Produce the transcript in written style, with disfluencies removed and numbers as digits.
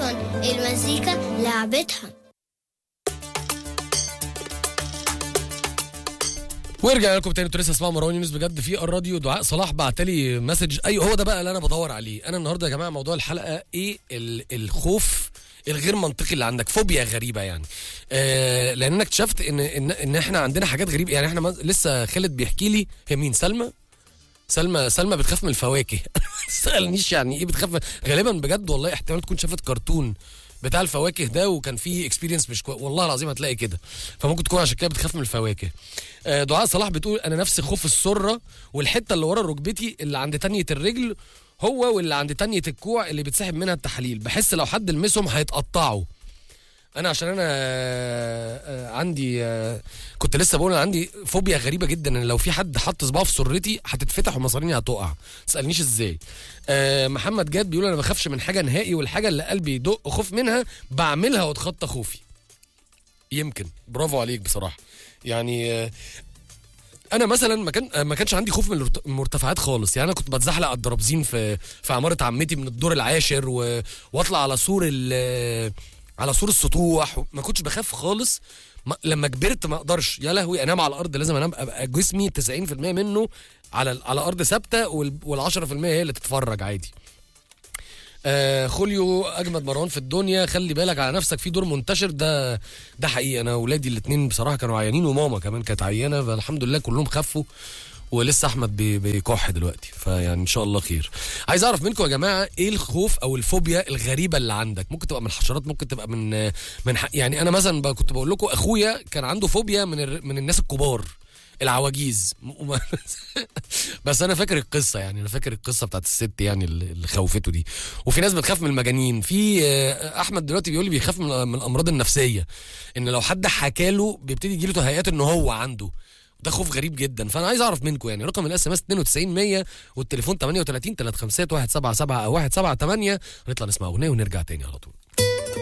عشان المزيكا لعبتها. ورجعنا لكم تاني. انتوا لسه اسمعوا مروان يونس بجد في الراديو. دعاء صلاح بعتلي مسج، ايوه هو ده بقى اللي انا بدور عليه. انا النهارده يا جماعه موضوع الحلقه ايه؟ الخوف الغير منطقي اللي عندك، فوبيا غريبه يعني. لان انا اكتشفت ان احنا عندنا حاجات غريبه يعني. احنا لسه خالد بيحكي لي، هي مين؟ سلمى بتخاف من الفواكه. سألنيش يعني ايه بتخاف. غالبا بجد والله احتمال تكون شافت كرتون بتاع الفواكه ده وكان فيه اكسبيرينس مش والله العظيم هتلاقي كده، فممكن تكون عشان كده بتخاف من الفواكه. دعاء صلاح بتقول انا نفس خوف السره والحته اللي ورا ركبتي اللي عند تانية الرجل هو واللي عند تانية الكوع اللي بتسحب منها التحاليل، بحس لو حد لمسهم هيتقطعوا. انا عشان انا عندي كنت لسه بقول عندي فوبيا غريبه جدا ان لو في حد حط صباعه في سرتي هتتفتح ومصاريني هتقع. تسالنيش ازاي. محمد جاد بيقول انا ما بخافش من حاجه نهائي، والحاجه اللي قلبي يدق خوف منها بعملها واتخطى خوفي. يمكن برافو عليك بصراحه يعني. انا مثلا ما كانش عندي خوف من المرتفعات خالص يعني. انا كنت بتزحلق على الدرابزين في عماره عمتي من الدور العاشر واطلع على سور السطوح، ما كنتش بخاف خالص. لما كبرت ما اقدرش، يا لهوي انام على الارض، لازم انام ابقى جسمي 90% منه على ارض ثابته وال10% هي اللي تتفرج عادي. خوليو اجمد مروان في الدنيا، خلي بالك على نفسك في دور منتشر. ده حقيقي. انا اولادي الاثنين بصراحه كانوا عيانين وماما كمان كانت عيانه، فالحمد لله كلهم خفوا ولسه احمد بيكح دلوقتي، فيعني ان شاء الله خير. عايز اعرف منكم يا جماعه ايه الخوف او الفوبيا الغريبه اللي عندك؟ ممكن تبقى من الحشرات، ممكن تبقى من يعني انا مثلا كنت بقول لكم اخويا كان عنده فوبيا من الناس الكبار العواجيز. بس انا فاكر القصه يعني، انا فاكر القصه بتاعت الست يعني اللي خوفته دي. وفي ناس بتخاف من المجانين. في احمد دلوقتي بيقول لي بيخاف من الامراض النفسيه، ان لو حد حكى له بيبتدي يجي له تهيئات ان هو عنده. ده خوف غريب جدا. فانا عايز اعرف منكم يعني. رقم الاس ام اس 92 100 والتليفون 38 351 177 او 178. هنطلع نسمع اغنيه ونرجع تاني على طول.